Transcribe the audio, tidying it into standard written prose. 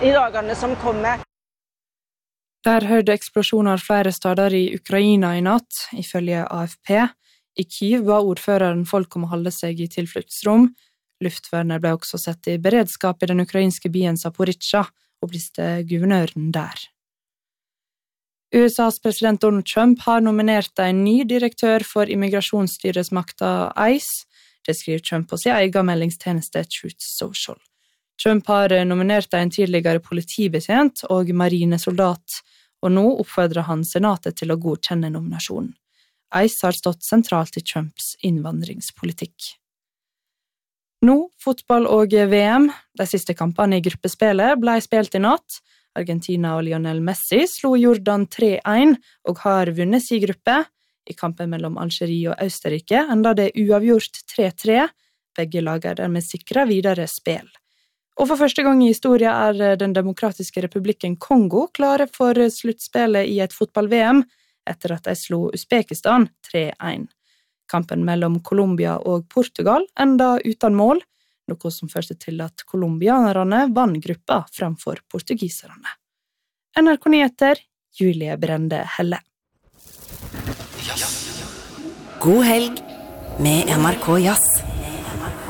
I dagene som kommer. Der hørte eksplosjoner flere steder i Ukraina i natt, ifølge AFP. I Kyiv ba ordføreren folk om å holde seg i tilfluktsrom. Luftvernet ble også sett i beredskap i den ukrainske byen Zaporizjzja, opplyste guvernøren der. USAs president Donald Trump har nominert en ny direktør for immigrasjonsstyresmakta ICE. Det skriver Trump på sin egen meldingstjeneste Truth Social. Trump har nominert en tidligere politibetjent og marinesoldat, og nå oppfordrer han senatet til å godkjenne nominasjonen. ICE har stått sentralt i Trumps innvandringspolitikk. Nå, fotball og VM. De siste kampene i gruppespillet ble spilt i natt. Argentina og Lionel Messi slo Jordan 3-1 og har vunnet sin gruppe. I kampen mellom Algerie og Østerrike enda det uavgjort 3-3. Begge lager dermed sikret videre spill. Og for første gang i historien er den demokratiske republikken Kongo klare for sluttspillet i et fotball-VM, etter at de slo Uzbekistan 3-1. Kampen mellom Colombia og Portugal enda uten mål, noe som førte til at colombianerne vann gruppa fremfor portugiserne. NRK Nyheter, Julie Brende Helle. God helg med NRK Jazz.